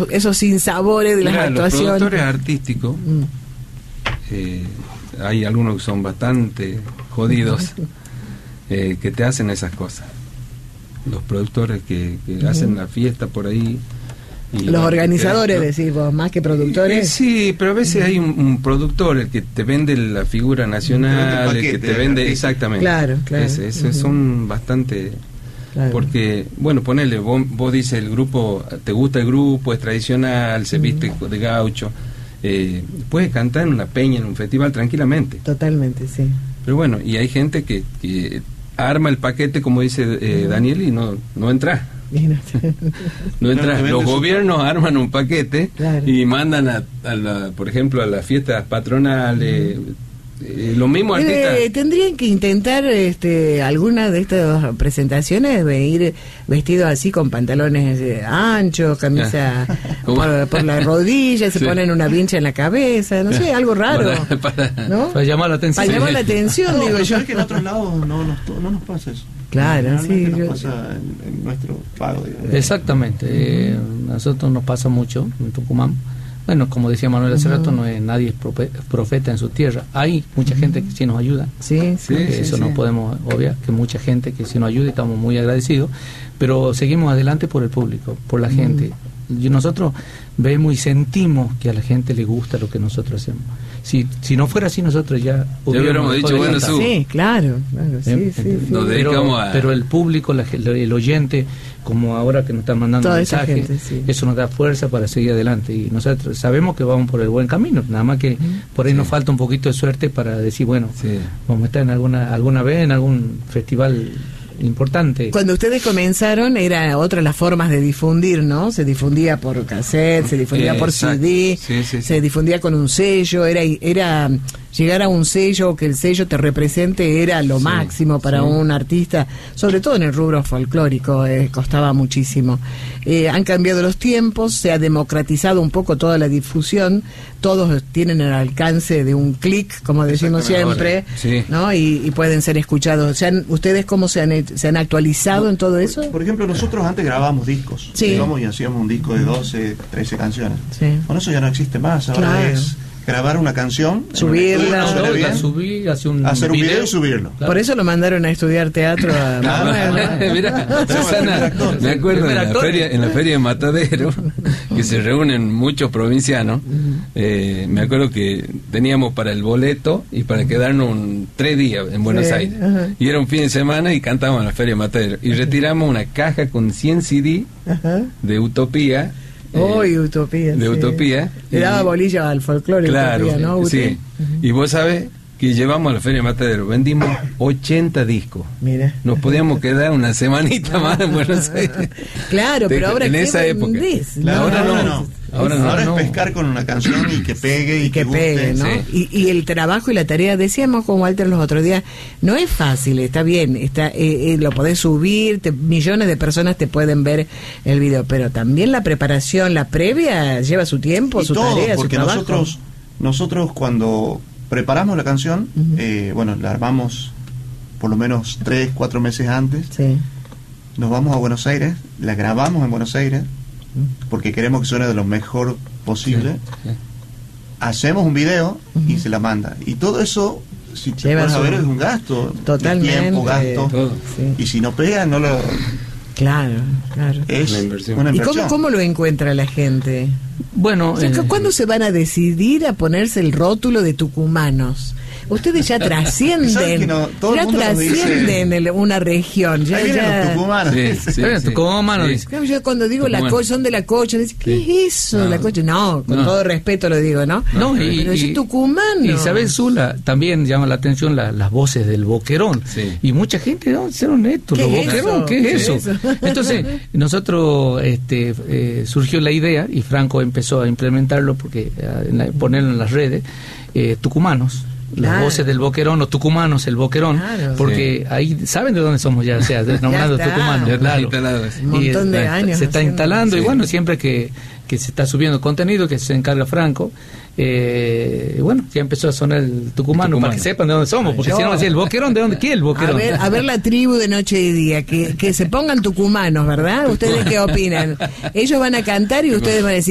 esos sinsabores de las actuaciones. Los productores artísticos, hay algunos que son bastante jodidos, que te hacen esas cosas. Los productores que hacen la fiesta por ahí. Y los organizadores, decís vos, más que productores. Sí, pero a veces hay un productor, el que te vende la figura nacional, el que te vende, exactamente. Claro. Esos son bastante... Claro. Porque, bueno, ponele, vos dices el grupo, te gusta el grupo, es tradicional, se viste de gaucho, puedes cantar en una peña, en un festival tranquilamente. Totalmente, sí. Pero bueno, y hay gente que arma el paquete, como dice Daniel, y no entra. No entra. Los gobiernos arman un paquete, claro, y mandan por ejemplo, a las fiestas patronales. Los mismos artistas tendrían que intentar alguna de estas presentaciones ir vestidos así con pantalones anchos, camisa por la rodilla, se ponen una vincha en la cabeza, no sé, algo raro, para llamar la atención. Para llamar la atención, digo yo. Es que en otros lados no nos pasa eso. Claro, sí. Nos pasa en nuestro pago, digamos. Exactamente. A nosotros nos pasa mucho en Tucumán. Bueno, como decía Manuel hace rato, nadie es profeta en su tierra. Hay mucha gente que sí nos ayuda. Eso no podemos obviar, que mucha gente que sí nos ayuda y estamos muy agradecidos. Pero seguimos adelante por el público, por la gente. Y nosotros vemos y sentimos que a la gente le gusta lo que nosotros hacemos. Si no fuera así, nosotros ya hubiéramos dicho, bueno, sí, claro, sí. Pero el público, el oyente, como ahora que nos están mandando mensajes, eso nos da fuerza para seguir adelante. Y nosotros sabemos que vamos por el buen camino, nada más que por ahí nos falta un poquito de suerte para decir, bueno, vamos a estar en alguna vez en algún festival importante. Cuando ustedes comenzaron era otra las formas de difundir, ¿no? Se difundía por cassette, se difundía por CD, se difundía con un sello, era llegar a un sello, que el sello te represente, era lo máximo para un artista, sobre todo en el rubro folclórico, costaba muchísimo. Han cambiado los tiempos, se ha democratizado un poco toda la difusión, todos tienen el alcance de un clic, como decimos siempre, ¿no? Y pueden ser escuchados. ¿Ustedes cómo se han actualizado en todo eso? Por ejemplo, nosotros antes grabábamos discos, íbamos y hacíamos un disco de 12, 13 canciones. Bueno, eso ya no existe más, ahora es grabar una canción, subirla, hacer un video y subirlo. Claro. Por eso lo mandaron a estudiar teatro a Mira, Susana, me acuerdo en la feria de Matadero, que se reúnen muchos provincianos, me acuerdo que teníamos para el boleto y para quedarnos 3 días en Buenos Aires, y era un fin de semana y cantábamos en la feria de Matadero, y retiramos una caja con 100 CD de Utopía. Utopía. De Utopía. Le daba bolilla al folclore. Claro, Utopía, ¿no? Sí. Y vos sabés que llevamos a la Feria de Matadero, vendimos 80 discos. Mira. Nos podíamos quedar una semanita más en Buenos Aires. Claro, pero ahora en esa época. Ahora no. Ahora es pescar con una canción y que pegue y que pegue, ¿no? Y el trabajo y la tarea, decíamos con Walter los otros días, no es fácil, está bien, lo podés subir, millones de personas te pueden ver el video, pero también la preparación, la previa, lleva su tiempo, su tarea, su trabajo. Porque nosotros cuando preparamos la canción, la armamos por lo menos 3-4 meses antes, nos vamos a Buenos Aires, la grabamos en Buenos Aires, porque queremos que suene de lo mejor posible, hacemos un video y se la manda, y todo eso, si te pones a ver, es un gasto, totalmente, tiempo, gasto, y si no pega, no lo... Claro. Es una inversión. ¿Y cómo lo encuentra la gente? Bueno, ¿cuándo se van a decidir a ponerse el rótulo de tucumanos? Ustedes ya trascienden, una región. Ya los tucumanos. Tucumanos. Yo cuando digo son de la Cocha, ¿qué es eso? La Cocha, con todo respeto lo digo, ¿no? Pero es tucumano. Y sabes, Zula, también llama la atención las voces del boquerón. Y mucha gente, ¿no? Ser honestos, los boquerón, ¿qué es eso? Entonces, nosotros surgió la idea y Franco empezó a implementarlo, porque ponerlo en las redes, tucumanos. Las voces del boquerón, o tucumanos, el boquerón, porque ahí saben de dónde somos ya, nombrando tucumanos, un montón de años se está instalando, y bueno, siempre que se está subiendo contenido, que se encarga Franco, ya empezó a sonar el tucumano, para que sepan de dónde somos, porque si no decía el boquerón, ¿de dónde? ¿Qué es el boquerón? A ver la tribu de Noche y Día, que se pongan tucumanos, ¿verdad? ¿Ustedes qué opinan? Ellos van a cantar y ustedes van a decir